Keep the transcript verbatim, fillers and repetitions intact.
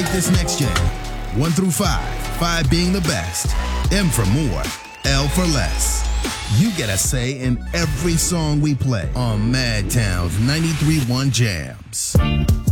rate this next jam. One through five, five being the best, M for more, L for less. You get a say in every song we play on Madtown's ninety-three point one Jams.